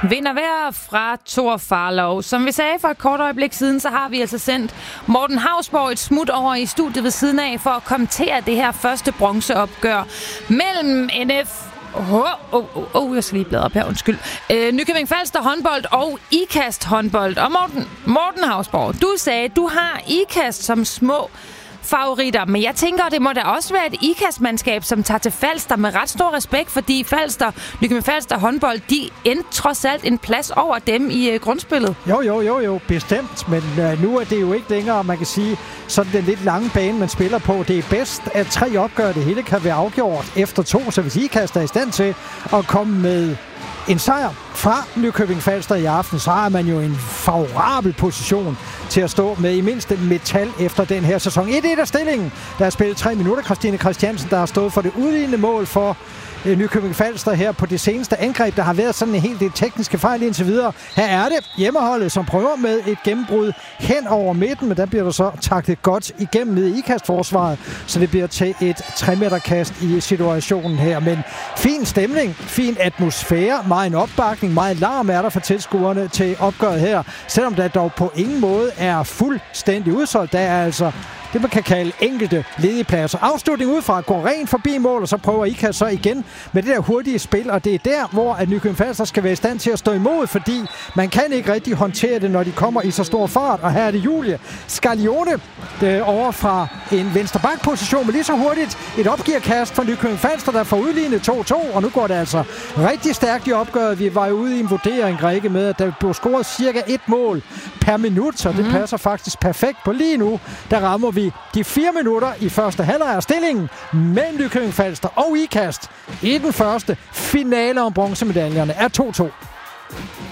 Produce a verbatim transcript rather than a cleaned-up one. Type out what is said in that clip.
Vinder hver fra Thor Farlov. Som vi sagde for et kort øjeblik siden, så har vi altså sendt Morten Hausborg et smut over i studiet ved siden af for at kommentere det her første bronzeopgør mellem N F... Åh, oh, oh, oh, oh, jeg skal lige bladre op her, undskyld. Øh, Nykøbing Falster håndbold og IKAST håndbold. Og Morten, Morten Hausborg, du sagde, du har IKAST som små favoritter, men jeg tænker, det må da også være et IKAST-mandskab, som tager til Falster med ret stor respekt, fordi Falster, Nykøbing Falster håndbold, de endte trods alt en plads over dem i uh, grundspillet. Jo, jo, jo, jo, bestemt, men uh, nu er det jo ikke længere, man kan sige, sådan den lidt lange bane, man spiller på. Det er bedst, at tre opgør, det hele kan være afgjort efter to, så hvis IKAST er i stand til at komme med en sejr fra Nykøbing Falster i aften, så har man jo en favorabel position til at stå med i mindste metal efter den her sæson. et et af stillingen. Der er spillet tre minutter. Christine Christiansen, der har stået for det udlignende mål for øh, Nykøbing Falster her på det seneste angreb. Der har været sådan en hel del tekniske fejl indtil videre. Her er det hjemmeholdet, som prøver med et gennembrud hen over midten, men der bliver der så taklet godt igennem med IKAST-forsvaret, så det bliver til et tre-meter-kast i situationen her. Men fin stemning, fin atmosfære, meget en opbakning, meget larm er der for tilskuerne til opgøret her, selvom der dog på ingen måde er fuldstændig udsolgt. Der er altså det, man kan kalde enkelte ledige pladser. Afslutning udefra går rent forbi mål, og så prøver IKAST så igen med det der hurtige spil, og det er der, hvor at Nykøbing Falster skal være i stand til at stå imod, fordi man kan ikke rigtig håndtere det, når de kommer i så stor fart. Og her er det Julie Scaglione over fra en venstre bakposition, men lige så hurtigt et opgearkast fra Nykøbing Falster, der får udlignet to to, og nu går det altså rigtig stærkt i opgøret. Vi var jo ude i en vurdering, Rikke, med at der blev scoret cirka et mål per minut, så det mm. passer faktisk perfekt på lige nu. Der rammer vi de fire minutter i første halvleg af stillingen mellem Nykøbing Falster og IKAST i den første finale om bronzemedaljerne er to to.